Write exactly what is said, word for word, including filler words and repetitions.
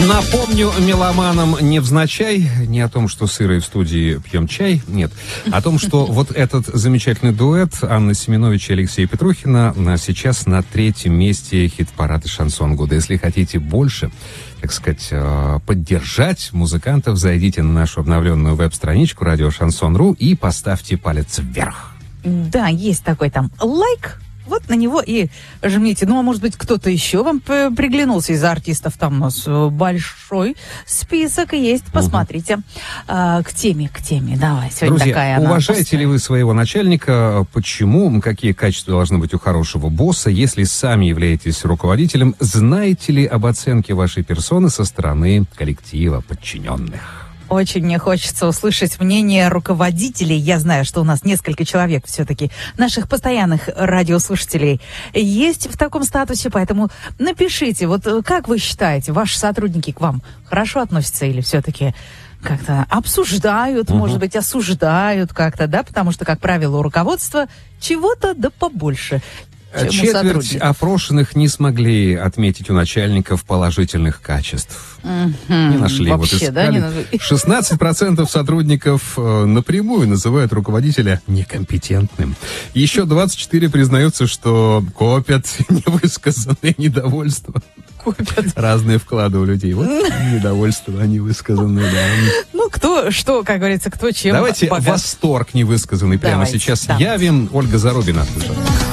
Напомню меломанам невзначай не о том, что с Ирой в студии пьем чай, нет, о том, что вот этот замечательный дуэт Анны Семенович и Алексея Петрухина сейчас на третьем месте хит-парада «Шансон года». Если хотите больше, так сказать, поддержать музыкантов, зайдите на нашу обновленную веб-страничку радио шансон точка ру и поставьте палец вверх. Да, есть такой там лайк. Вот на него и жмите. Ну, а может быть, кто-то еще вам приглянулся из артистов. Там у нас большой список есть. Посмотрите. Угу. А, к теме, к теме. Давай, сегодня Друзья, такая она уважаете пустая. ли вы своего начальника? Почему? Какие качества должны быть у хорошего босса? Если сами являетесь руководителем, знаете ли об оценке вашей персоны со стороны коллектива подчиненных? Очень мне хочется услышать мнение руководителей. Я знаю, что у нас несколько человек все-таки, наших постоянных радиослушателей, есть в таком статусе, поэтому напишите, вот как вы считаете, ваши сотрудники к вам хорошо относятся или все-таки как-то обсуждают, угу. может быть, осуждают как-то, да, потому что, как правило, у руководства чего-то да побольше. Четверть опрошенных не смогли отметить у начальников положительных качеств. Mm-hmm. Не нашли. Вообще, вот да, не шестнадцать процентов сотрудников э, напрямую называют руководителя некомпетентным. Еще двадцать четыре процента признаются, что копят невысказанное недовольство. Копят. Разные вклады у людей. Вот недовольство, они высказанные, да. Ну, кто, что, как говорится, кто чем Давайте богат. Восторг невысказанный прямо Давайте, сейчас давайте. явим. Ольга Зарубина.